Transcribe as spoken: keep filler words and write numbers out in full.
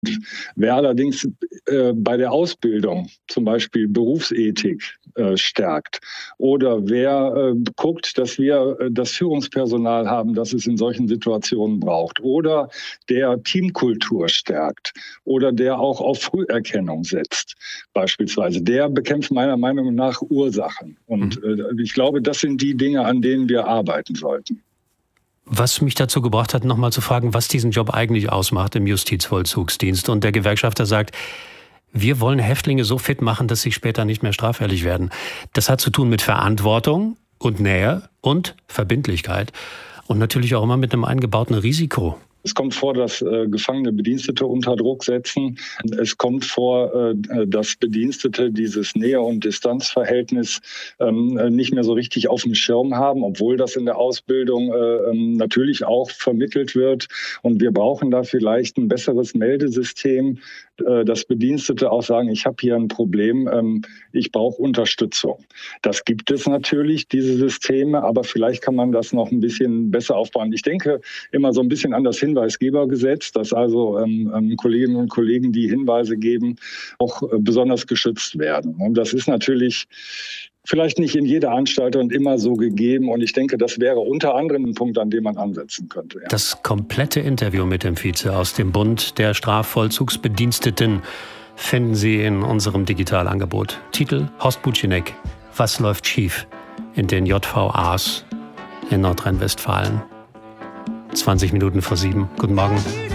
Wer allerdings äh, bei der Ausbildung zum Beispiel Berufsethik äh, stärkt oder wer äh, guckt, dass wir äh, das Führungspersonal haben, das es in solchen Situationen braucht oder der Teamkultur stärkt oder der auch auf Früherkennung setzt beispielsweise, der bekämpft meiner Meinung nach Ursachen. Und äh, ich glaube, das sind die Dinge, an denen wir arbeiten sollten. Was mich dazu gebracht hat, nochmal zu fragen, was diesen Job eigentlich ausmacht im Justizvollzugsdienst. Und der Gewerkschafter sagt, wir wollen Häftlinge so fit machen, dass sie später nicht mehr straffällig werden. Das hat zu tun mit Verantwortung und Nähe und Verbindlichkeit und natürlich auch immer mit einem eingebauten Risiko. Es kommt vor, dass äh, gefangene Bedienstete unter Druck setzen. Es kommt vor, äh, dass Bedienstete dieses Nähe- und Distanzverhältnis ähm, nicht mehr so richtig auf dem Schirm haben, obwohl das in der Ausbildung äh, natürlich auch vermittelt wird. Und wir brauchen da vielleicht ein besseres Meldesystem, äh, dass Bedienstete auch sagen, ich habe hier ein Problem, ähm, ich brauche Unterstützung. Das gibt es natürlich, diese Systeme, aber vielleicht kann man das noch ein bisschen besser aufbauen. Ich denke immer so ein bisschen an das Hinweisgebergesetz, dass also ähm, Kolleginnen und Kollegen, die Hinweise geben, auch äh, besonders geschützt werden. Und das ist natürlich vielleicht nicht in jeder Anstalt und immer so gegeben. Und ich denke, das wäre unter anderem ein Punkt, an dem man ansetzen könnte. Ja. Das komplette Interview mit dem Vize aus dem Bund der Strafvollzugsbediensteten finden Sie in unserem Digitalangebot. Titel Horst Bucinek, was läuft schief in den J V As in Nordrhein-Westfalen? zwanzig Minuten vor sieben. Guten Morgen.